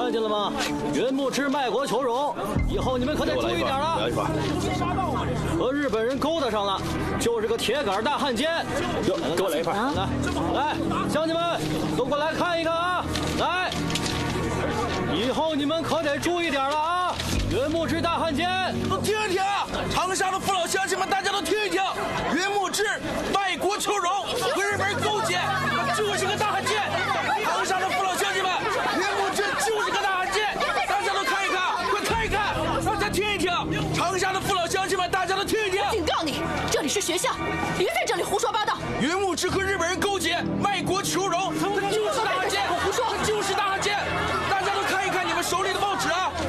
看见了吗？云木之卖国求荣，以后你们可得注意点了。和日本人勾搭上了，就是个铁杆大汉奸。 给我来一盘。 来，乡亲们都过来看一看啊！来，以后你们可得注意点了啊！云木之大汉奸， 都听一听！长沙的父老乡亲们，大家都听一听！云木之卖国求荣，和日本人勾结，就是个大汉奸！长沙的父老乡亲们，云木之就是个大汉奸！大家都看一看，快看一看，大家听一听！长沙的父老乡亲们，大家都听一听！ 警告你，这里是学校，别在这里胡说八道！ 云木之和日本人勾结，卖国求荣，